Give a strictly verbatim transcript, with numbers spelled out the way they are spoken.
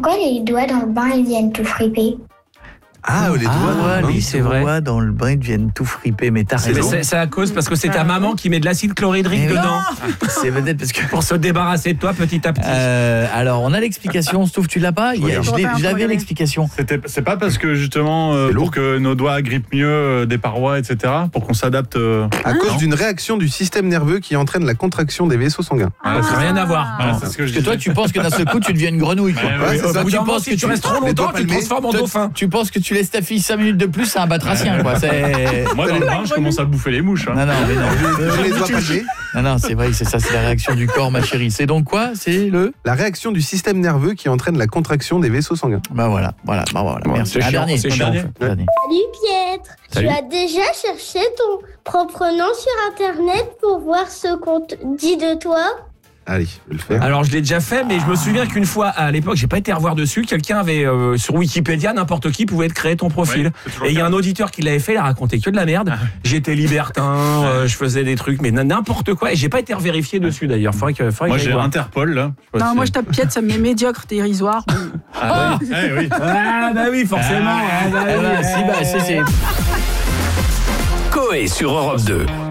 Pourquoi les doigts dans le bain, ils viennent tout friper? Ah, les doigts, Ah, non, oui, c'est vrai. Les doigts dans le bain, ils deviennent tout friper, mais t'as C'est, raison. c'est, c'est à cause parce que c'est ta maman qui met de l'acide chlorhydrique Mais oui. dedans C'est peut-être parce que... pour se débarrasser de toi petit à petit. Euh, alors, on a l'explication. Stouff, tu l'as pas? Il y a- Je l'ai- je l'avais l'explication. C'était, c'est pas parce que justement, euh, pour que nos doigts agrippent mieux euh, des parois, et cetera, pour qu'on s'adapte. Euh... À cause d'une réaction du système nerveux qui entraîne la contraction des vaisseaux sanguins. Ah, ça n'a rien à voir. Voilà, c'est ce que je Parce que toi, disais. tu penses que d'un seul coup, tu deviens une grenouille. Quoi. Ouais, Ouais, oui, c'est ça. Ou tu Finalement, penses si que tu tu restes trop les doigts longtemps, tu te palmés. transformes en Toi, dauphin. Tu penses que tu laisses ta fille cinq minutes de plus, c'est un batracien, quoi. C'est... Moi, dans le bain, je commence à bouffer les mouches. Hein. Non, non, mais non. Les doigts palmés. Non, non, c'est vrai, c'est ça, c'est la réaction du corps, ma chérie. C'est donc quoi? C'est le... La réaction du système nerveux qui entraîne la contraction des vaisseaux sanguins. Bah voilà, voilà, bah voilà. Bon, Merci. c'est Un chiant, dernier, c'est un chiant. dernier. Un dernier. Salut Pietre. Salut. Tu as déjà cherché ton propre nom sur Internet pour voir ce qu'on te dit de toi? Allez, je vais le faire. Alors je l'ai déjà fait, mais je me souviens qu'une fois à l'époque, j'ai pas été revoir dessus. Quelqu'un avait euh, sur Wikipédia, n'importe qui pouvait te créer ton profil. Ouais, c'est toujours Et il y a le un cas. auditeur qui l'avait fait, il a raconté que de la merde. J'étais libertin, euh, je faisais des trucs, mais n'importe quoi. Et j'ai pas été revérifié dessus d'ailleurs. Faudrait que, faudrait Moi, que j'aille j'ai voir. Interpol, là. Je sais pas Non, si- moi je tape Piette, ça me met médiocre, dérisoire. Ah, oui. Eh oui. Ah bah oui, forcément. Ah, Ah, bah Eh oui. ben, si, bah, c'est- c'est... Coé sur Europe deux.